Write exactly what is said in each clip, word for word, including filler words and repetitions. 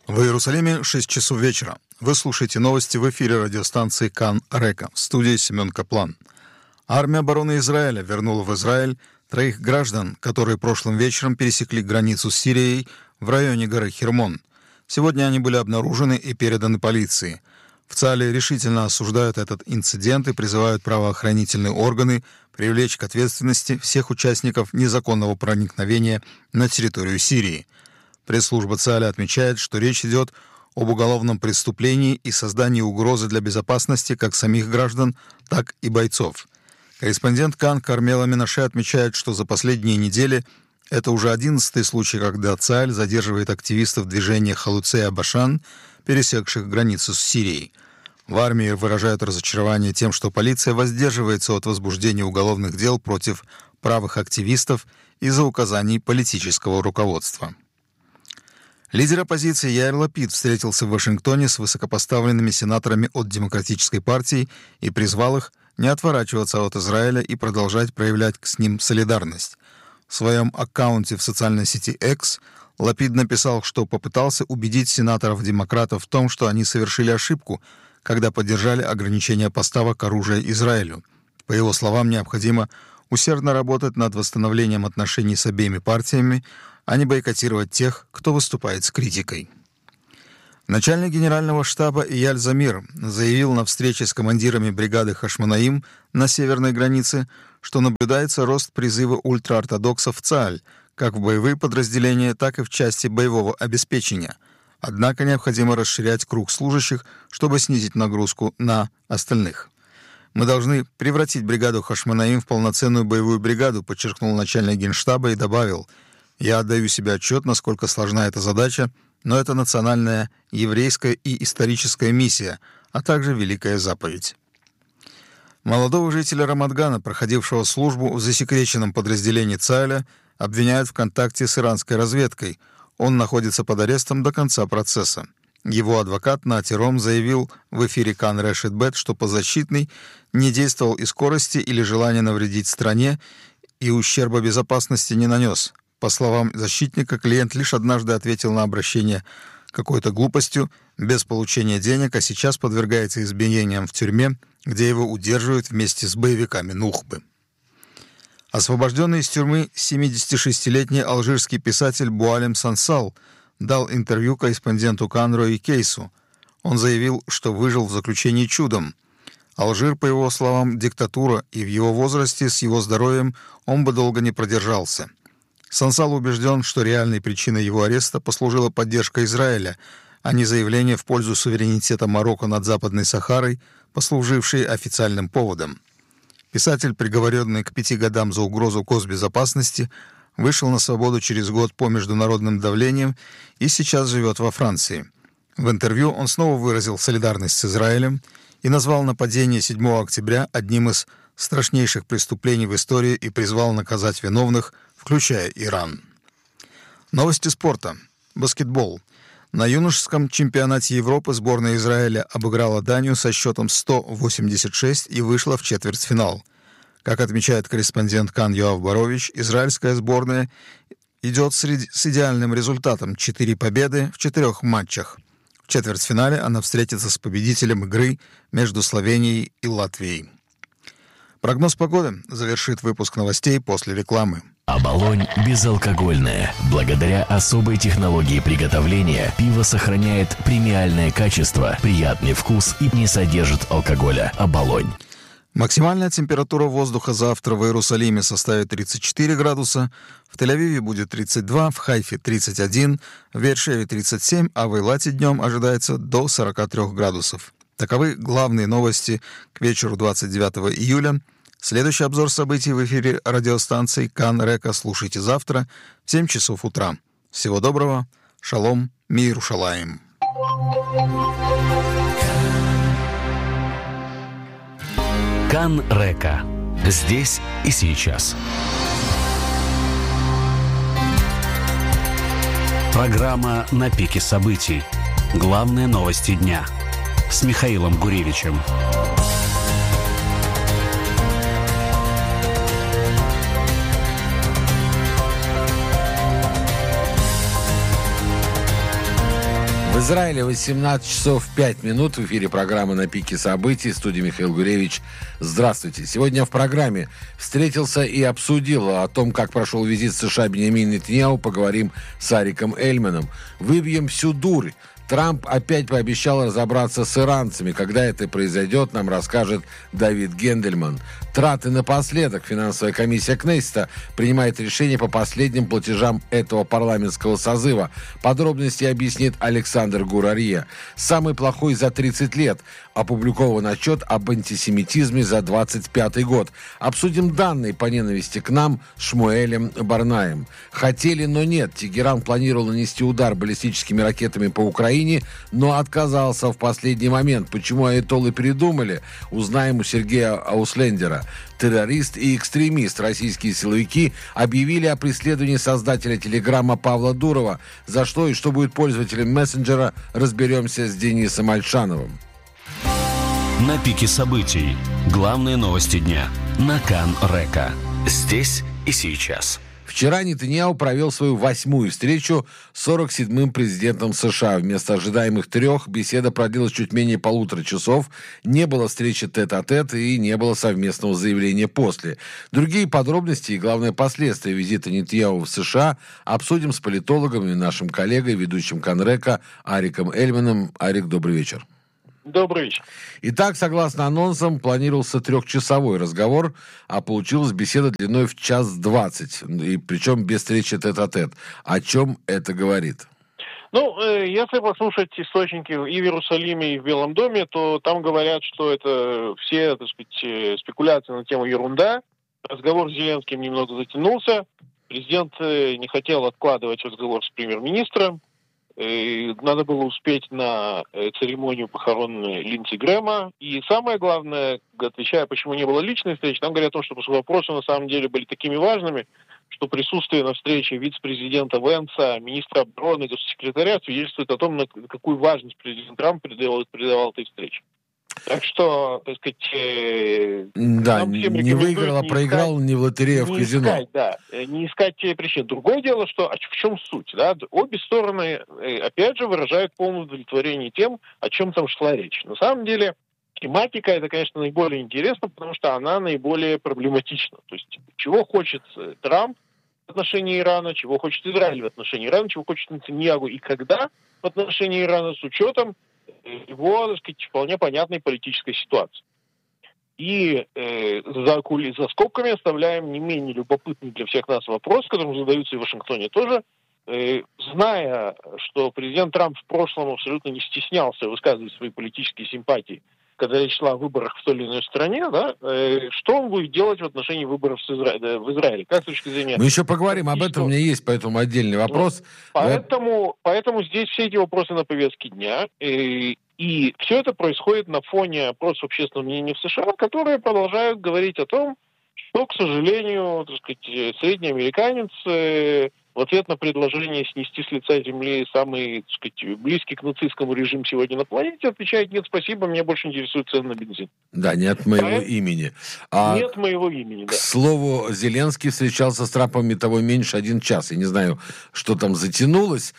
В Иерусалиме шесть часов вечера. Вы слушаете новости в эфире радиостанции Кан Река. В студии Семен Каплан. Армия обороны Израиля вернула в Израиль троих граждан, которые прошлым вечером пересекли границу с Сирией в районе горы Хермон. Сегодня они были обнаружены и переданы полиции. В ЦАЛе решительно осуждают этот инцидент и призывают правоохранительные органы привлечь к ответственности всех участников незаконного проникновения на территорию Сирии. Пресс-служба ЦАЛа отмечает, что речь идет об уголовном преступлении и создании угрозы для безопасности как самих граждан, так и бойцов. Корреспондент КАН Кармела Менаше отмечает, что за последние недели это уже одиннадцатый случай, когда ЦАЛ задерживает активистов движения Халуцей Абашан, пересекших границу с Сирией. В армии выражают разочарование тем, что полиция воздерживается от возбуждения уголовных дел против правых активистов из-за указаний политического руководства. Лидер оппозиции Яир Лапид встретился в Вашингтоне с высокопоставленными сенаторами от Демократической партии и призвал их не отворачиваться от Израиля и продолжать проявлять с ним солидарность. В своем аккаунте в социальной сети X Лапид написал, что попытался убедить сенаторов-демократов в том, что они совершили ошибку, когда поддержали ограничение поставок оружия Израилю. По его словам, необходимо усердно работать над восстановлением отношений с обеими партиями, а не бойкотировать тех, кто выступает с критикой. Начальник генерального штаба Ияль Замир заявил на встрече с командирами бригады Хашмонаим на северной границе, что наблюдается рост призыва ультраортодоксов в ЦАЛь, как в боевые подразделения, так и в части боевого обеспечения. Однако необходимо расширять круг служащих, чтобы снизить нагрузку на остальных. «Мы должны превратить бригаду Хашмонаим в полноценную боевую бригаду», подчеркнул начальник генштаба и добавил: «Я отдаю себе отчет, насколько сложна эта задача, но это национальная, еврейская и историческая миссия, а также великая заповедь». Молодого жителя Рамадгана, проходившего службу в засекреченном подразделении ЦАЛа, обвиняют в контакте с иранской разведкой. Он находится под арестом до конца процесса. Его адвокат Нати Ром заявил в эфире Кан Решет Бет, что подзащитный не действовал из скорости или желания навредить стране и ущерба безопасности не нанес. По словам защитника, клиент лишь однажды ответил на обращение какой-то глупостью, без получения денег, а сейчас подвергается избиениям в тюрьме, где его удерживают вместе с боевиками Нухбы. Освобожденный из тюрьмы семидесятишестилетний алжирский писатель Буалем Сансал дал интервью корреспонденту КАН Рои Кейсу. Он заявил, что выжил в заключении чудом. Алжир, по его словам, диктатура, и в его возрасте с его здоровьем он бы долго не продержался. Сансал убежден, что реальной причиной его ареста послужила поддержка Израиля, а не заявление в пользу суверенитета Марокко над Западной Сахарой, послужившей официальным поводом. Писатель, приговоренный к пяти годам за угрозу госбезопасности, вышел на свободу через год по международным давлениям и сейчас живет во Франции. В интервью он снова выразил солидарность с Израилем и назвал нападение седьмого октября одним из страшнейших преступлений в истории и призвал наказать виновных, включая Иран. Новости спорта. Баскетбол. На юношеском чемпионате Европы сборная Израиля обыграла Данию со счетом сто восемьдесят шесть и вышла в четвертьфинал. Как отмечает корреспондент КАН Йоав Борович, израильская сборная идет с идеальным результатом — четыре победы в четырех матчах. В четвертьфинале она встретится с победителем игры между Словенией и Латвией. Прогноз погоды завершит выпуск новостей после рекламы. Оболонь безалкогольное. Благодаря особой технологии приготовления пиво сохраняет премиальное качество, приятный вкус и не содержит алкоголя. Оболонь. Максимальная температура воздуха завтра в Иерусалиме составит тридцать четыре градуса, в Тель-Авиве будет тридцать два, в Хайфе тридцать один, в Беэр-Шеве тридцать семь, а в Эйлате днем ожидается до сорок три градусов. Таковы главные новости к вечеру двадцать девятого июля. Следующий обзор событий в эфире радиостанции Кан Река слушайте завтра в семь часов утра. Всего доброго. Шалом. Мир Шалаим. Кан Река. Здесь и сейчас. Программа «На пике событий». Главные новости дня. С Михаилом Гуревичем. В В Израиле восемнадцать часов пять минут. В эфире программа «На пике событий». В студии Михаил Гуревич. Здравствуйте. Сегодня в программе встретился и обсудил о том, как прошел визит в США Биньямин Нетаньяху. Поговорим с Ариком Эльманом. Выбьем всю дурь. Трамп опять пообещал разобраться с иранцами. Когда это произойдет, нам расскажет Давид Гендельман. Траты напоследок. Финансовая комиссия Кнессета принимает решение по последним платежам этого парламентского созыва. Подробности объяснит Александр Гурарье. Самый плохой за тридцать лет. Опубликован отчет об антисемитизме за двадцать пятый год. Обсудим данные по ненависти к нам с Шмуэлем Барнаем. Хотели, но нет. Тегеран планировал нанести удар баллистическими ракетами по Украине, но отказался в последний момент. Почему аятоллы передумали, узнаем у Сергея Ауслендера. Террорист и экстремист. Российские силовики объявили о преследовании создателя телеграмма Павла Дурова. За что и что будет пользователем мессенджера, разберемся с Денисом Альшановым. На пике событий. Главные новости дня. На Кан-Река. Здесь и сейчас. Вчера Нетаньяху провел свою восьмую встречу с сорок седьмым президентом США. Вместо ожидаемых трех беседа продлилась чуть менее полутора часов. Не было встречи тет-а-тет и не было совместного заявления после. Другие подробности и, главное, последствия визита Нетаньяху в США обсудим с политологом и нашим коллегой, ведущим Кан-Река Ариком Эльманом. Арик, добрый вечер. Добрый вечер. Итак, согласно анонсам, планировался трехчасовой разговор, а получилась беседа длиной в час двадцать, и причем без встречи тет-а-тет. О чем это говорит? Ну, э, если послушать источники и в Иерусалиме, и в Белом доме, то там говорят, что это все, так сказать, спекуляции на тему ерунда. Разговор с Зеленским немного затянулся. Президент не хотел откладывать разговор с премьер-министром. Надо было успеть на церемонию похорон Линдси Грэма. И самое главное, отвечая, почему не было личной встречи, там говорят о том, что вопросы на самом деле были такими важными, что присутствие на встрече вице-президента Венса, министра обороны, госсекретаря свидетельствует о том, на какую важность президент Трамп придавал, придавал этой встрече. Так что, так сказать... Э, да, не выиграл, а проиграл искать, не в лотерее, а в не казино. Искать, да, не искать те причины. Другое дело, что в чем суть? Да? Обе стороны, опять же, выражают полное удовлетворение тем, о чем там шла речь. На самом деле, тематика, это, конечно, наиболее интересна, потому что она наиболее проблематична. То есть, чего хочет Трамп в отношении Ирана, чего хочет Израиль в отношении Ирана, чего хочет Нетаньяху и когда в отношении Ирана, с учетом его, так сказать, вполне понятной политической ситуации. И э, за, кули, за скобками оставляем не менее любопытный для всех нас вопрос, который задаются и в Вашингтоне тоже. Э, зная, что президент Трамп в прошлом абсолютно не стеснялся высказывать свои политические симпатии, когда речь шла о выборах в той или иной стране, да, э, что он будет делать в отношении выборов с Изра... в Израиле? Как с точки зрения... Мы еще поговорим об этом, у меня есть поэтому отдельный вопрос. Поэтому, поэтому здесь все эти вопросы на повестке дня. И, и все это происходит на фоне опросов общественного мнения в США, которые продолжают говорить о том, что, к сожалению, так сказать, средний американец э, в ответ на предложение снести с лица земли самый, так сказать, близкий к нацистскому режиму сегодня на планете, отвечает: нет, спасибо, меня больше интересует цены на бензин. Да, нет моего а имени. А, нет моего имени, да. К слову, Зеленский встречался с Трампом и того меньше один час. Я не знаю, что там затянулось,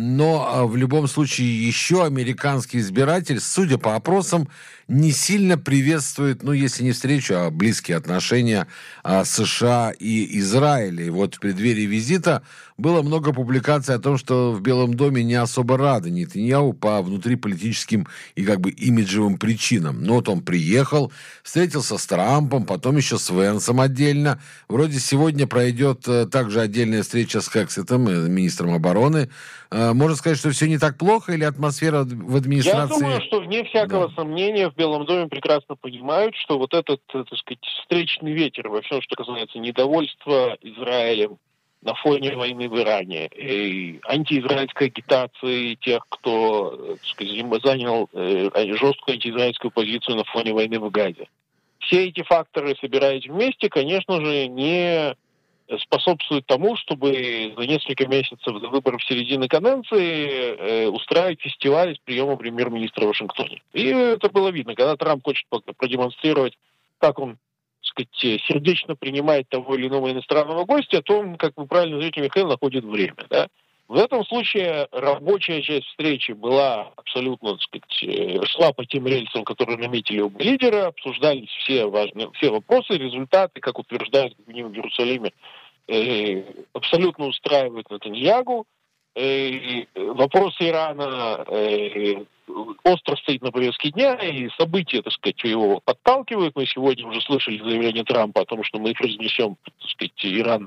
но в любом случае еще американский избиратель, судя по опросам, не сильно приветствует, ну, если не встречу, а близкие отношения а, США и Израиля. И вот в преддверии визита было много публикаций о том, что в Белом доме не особо рады Нетаньяху по внутриполитическим и как бы имиджевым причинам. Но вот он приехал, встретился с Трампом, потом еще с Венсом отдельно. Вроде сегодня пройдет э, также отдельная встреча с Хексетом, э, министром обороны. Э, можно сказать, что все не так плохо, или атмосфера в администрации... Я думаю, что вне всякого да. сомнения в Белом доме прекрасно понимают, что вот этот, так сказать, встречный ветер во всем, что касается недовольства Израилем на фоне войны в Иране, и антиизраильской агитации тех, кто, так сказать, занял э, жесткую антиизраильскую позицию на фоне войны в Газе. Все эти факторы, собираясь вместе, конечно же, не способствуют тому, чтобы за несколько месяцев до выборов середины каденции э, устраивать фестиваль с приема премьер-министра в Вашингтоне. И это было видно, когда Трамп хочет продемонстрировать, как он, так сказать, сердечно принимает того или иного иностранного гостя, то он, как вы правильно заметили, Михаил, находит время. Да? В этом случае рабочая часть встречи была абсолютно, так сказать, шла по тем рельсам, которые наметили оба лидера, обсуждались все важные, все вопросы, результаты, как утверждают в Иерусалиме, э, абсолютно устраивают Нетаньягу. Э, вопрос Ирана э, остро стоит на повестке дня, и события, так сказать, его подталкивают. Мы сегодня уже слышали заявление Трампа о том, что мы произнесем, так сказать, Иран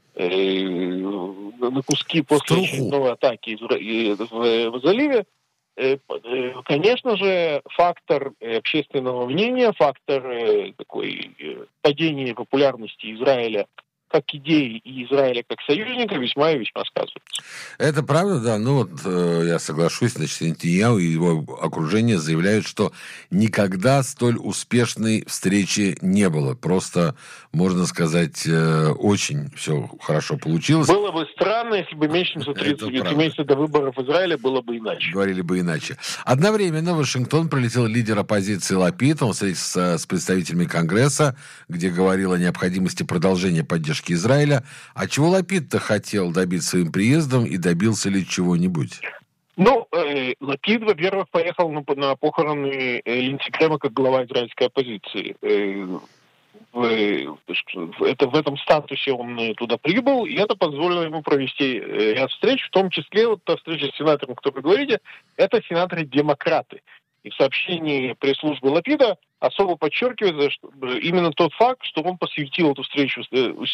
на куски после очередной атаки в, в заливе. Конечно же, фактор общественного мнения, фактор такой падения популярности Израиля как идеи и Израиля как союзника весьма и весьма сказывается. Это правда, да. Ну вот э, я соглашусь, значит, Нетаньяху и его окружение заявляют, что никогда столь успешной встречи не было. Просто, можно сказать, э, очень все хорошо получилось. Было бы странно, если бы меньше за тридцать месяцев до выборов в Израиле было бы иначе. Говорили бы иначе. Одновременно в Вашингтон прилетел лидер оппозиции Лапид. Он встретился с представителями Конгресса, где говорил о необходимости продолжения поддержки Израиля. А чего Лапид-то хотел добиться своим приездом и добился ли чего-нибудь? Ну, э, Лапид, во-первых, поехал на, на похороны э, Линдси Грэма как глава израильской оппозиции. Э, в, в, это, в этом статусе он туда прибыл, и это позволило ему провести э, ряд встреч, в том числе вот та встреча с сенатором, о которой вы говорите, это сенаторы-демократы. И в сообщении пресс-службы Лапида особо подчеркивается, что именно тот факт, что он посвятил эту встречу с